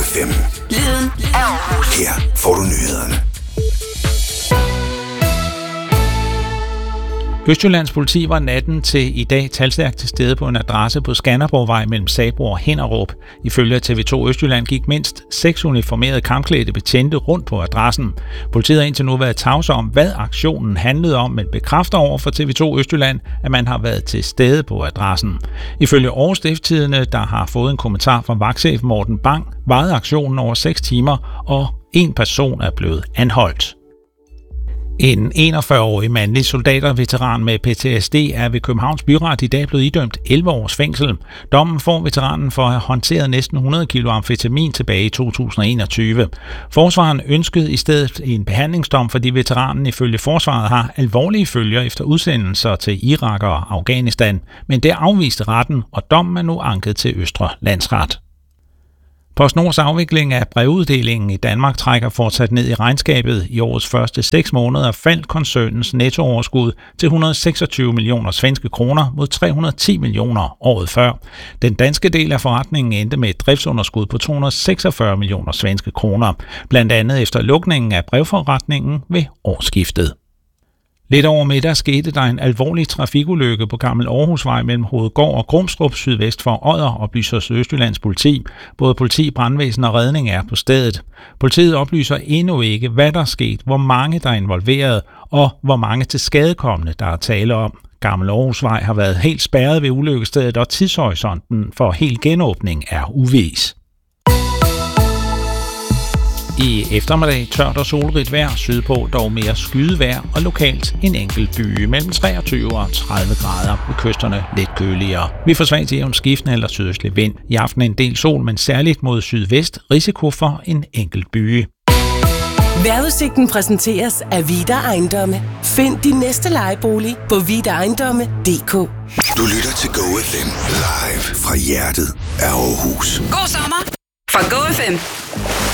FM. Lyden af Aarhus. Her får du nyhederne. Østjyllands politi var natten til i dag talstærkt til stede på en adresse på Skanderborgvej mellem Sabro og Hinnerup. Ifølge TV2 Østjylland gik mindst 6 uniformerede kampklædte betjente rundt på adressen. Politiet har indtil nu været tavse om, hvad aktionen handlede om, men bekræfter over for TV2 Østjylland, at man har været til stede på adressen. Ifølge Aarhus Stiftstidende, der har fået en kommentar fra vagtchef Morten Bang, varede aktionen over 6 timer, og en person er blevet anholdt. En 41-årig mandlig soldaterveteran med PTSD er ved Københavns Byret i dag blevet idømt 11 års fængsel. Dommen får veteranen for at have håndteret næsten 100 kilo amfetamin tilbage i 2021. Forsvareren ønskede i stedet en behandlingsdom, fordi veteranen ifølge forsvaret har alvorlige følger efter udsendelser til Irak og Afghanistan, men det afviste retten, og dommen er nu anket til Østre Landsret. PostNords afvikling af brevuddelingen i Danmark trækker fortsat ned i regnskabet. I årets første 6 måneder faldt koncernens nettooverskud til 126 millioner svenske kroner mod 310 millioner året før. Den danske del af forretningen endte med et driftsunderskud på 246 millioner svenske kroner, blandt andet efter lukningen af brevforretningen ved årsskiftet. Lidt over middag skete der en alvorlig trafikulykke på Gammel Aarhusvej mellem Hovedgård og Grumstrup sydvest for Odder, oplyser Østjyllands politi. Både politi, brandvæsen og redning er på stedet. Politiet oplyser endnu ikke, hvad der er sket, hvor mange der er involveret og hvor mange tilskadekomne der er tale om. Gammel Aarhusvej har været helt spærret ved ulykkestedet, og tidshorisonten for helt genåbning er uvis. I eftermiddag tørt og solrigt vejr, sydpå dog mere skydevejr og lokalt en enkelt byge mellem 23 og 30 grader, ved kysterne lidt køligere. Vi får svag til jævn skiftende eller sydøstlig vind. I aften en del sol, men særligt mod sydvest risiko for en enkelt byge. Vejrudsigten præsenteres af Vida Ejendomme. Find din næste lejebolig på vidaejendomme.dk. Du lytter til Go FM live fra hjertet af Aarhus. God sommer fra Go FM.